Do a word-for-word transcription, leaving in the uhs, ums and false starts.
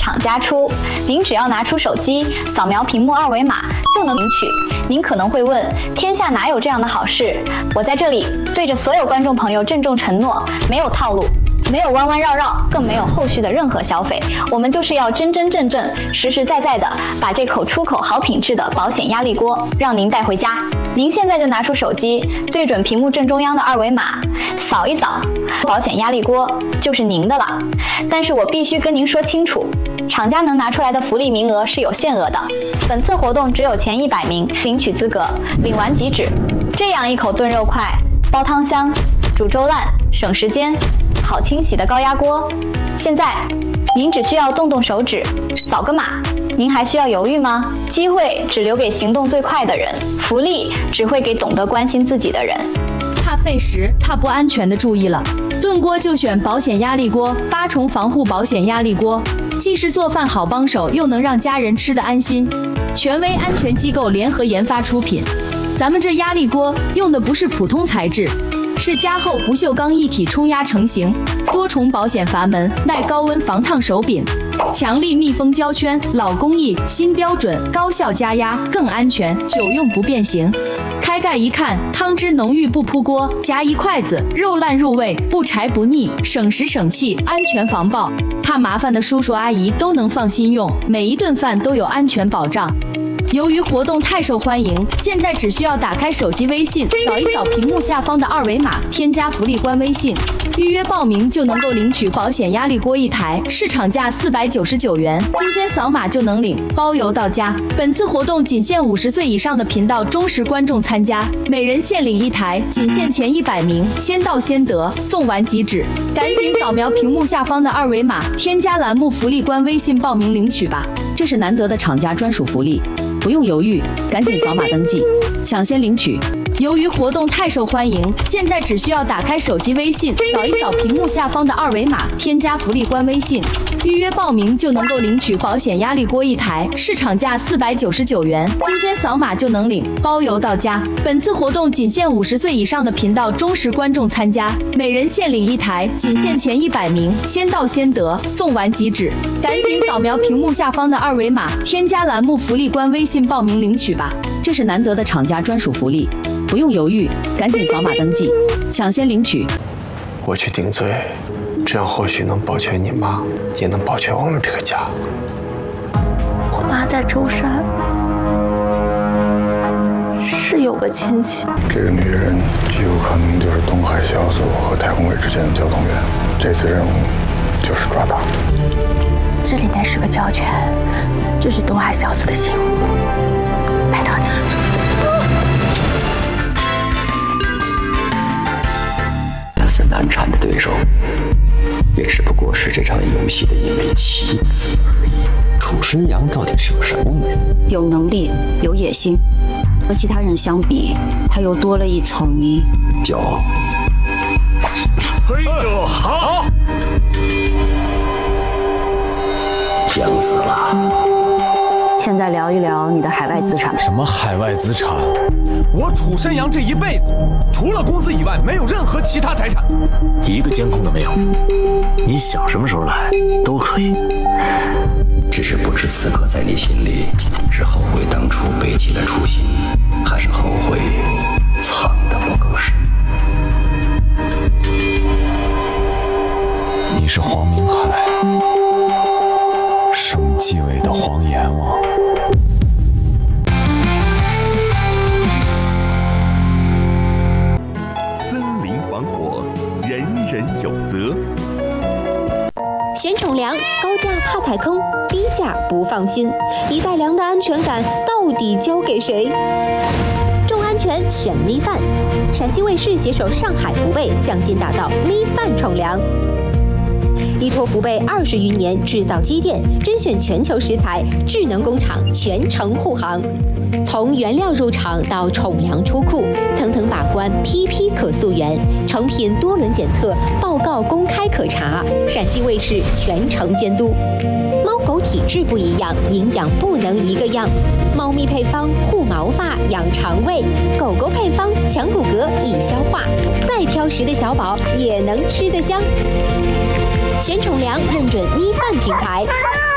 厂家出，您只要拿出手机，扫描屏幕二维码就能领取。您可能会问，天下哪有这样的好事？我在这里对着所有观众朋友郑重承诺，没有套路，没有弯弯绕绕，更没有后续的任何消费。我们就是要真真正正、实实在在的把这口出口好品质的保险压力锅让您带回家。您现在就拿出手机，对准屏幕正中央的二维码，扫一扫，保险压力锅就是您的了。但是我必须跟您说清楚，厂家能拿出来的福利名额是有限额的，本次活动只有前一百名领取资格，领完即止。这样一口炖肉快、煲汤香、煮粥烂、省时间、好清洗的高压锅，现在您只需要动动手指，扫个码。您还需要犹豫吗？机会只留给行动最快的人，福利只会给懂得关心自己的人。 怕费时、怕不安全的注意了，炖锅就选保险压力锅，八重防护保险压力锅，既是做饭好帮手，又能让家人吃得安心。权威安全机构联合研发出品，咱们这压力锅用的不是普通材质，是加厚不锈钢一体冲压成型，多重保险阀门，耐高温防烫手柄，强力密封胶圈，老工艺新标准，高效加压更安全，久用不变形。开盖一看，汤汁浓郁不扑锅，夹一筷子肉烂入味，不柴不腻，省时省气，安全防爆。怕麻烦的叔叔阿姨都能放心用，每一顿饭都有安全保障。由于活动太受欢迎，现在只需要打开手机微信，扫一扫屏幕下方的二维码，添加福利官微信，预约报名就能够领取保险压力锅一台，市场价四百九十九元，今天扫码就能领，包邮到家。本次活动仅限五十岁以上的频道忠实观众参加，每人限领一台，仅限前一百名，先到先得，送完即止。赶紧扫描屏幕下方的二维码，添加栏目福利官微信报名领取吧，这是难得的厂家专属福利。不用犹豫，赶紧扫码登记，抢先领取。由于活动太受欢迎，现在只需要打开手机微信，扫一扫屏幕下方的二维码，添加福利官微信，预约报名就能够领取保险压力锅一台，市场价四百九十九元，今天扫码就能领，包邮到家。本次活动仅限五十岁以上的频道忠实观众参加，每人限领一台，仅限前一百名，先到先得，送完即止。赶紧扫描屏幕下方的二维码，添加栏目福利官微信报名领取吧，这是难得的厂家专属福利。不用犹豫，赶紧扫码登记，抢先领取。 我去顶罪，这样或许能保全你妈，也能保全我们这个家。 我妈在舟山，是有个亲戚。 这个女人极有可能就是东海小组和太空卫之间的交通员。这次任务就是抓她。 这里面是个胶圈，这是东海小组的信物，拜托你。 是难缠的对手，也只不过是这场游戏的一枚棋子而已。楚生阳到底是个什么人？ 有能力，有野心，和其他人相比，他又多了一层骄傲。 哎呦，好！ 僵死了。 现在聊一聊你的海外资产。 什么海外资产？我楚生阳这一辈子，除了工资以外，没有任何其他财产，一个监控都没有。你想什么时候来都可以。 只是不知此刻在你心里，是后悔当初背弃了初心，还是后悔藏得不够深？ 你是黄明海，生继位的黄阎王。 人有责。 先宠粮，高价怕踩坑，低价不放心，一袋粮的安全感到底交给谁？重安全选咪饭，陕西卫视携手上海福贝，匠心打造咪饭宠粮。依托福贝二十余年制造积淀，甄选全球食材，智能工厂全程护航。从原料入场到宠粮出库，层层把关，批批可溯源，成品多轮检测，报告公开可查，陕西卫视全程监督。猫狗体质不一样，营养不能一个样。猫咪配方护毛发、养肠胃，狗狗配方强骨骼、易消化。再挑食的小宝也能吃得香。先宠粮认准咪饭品牌。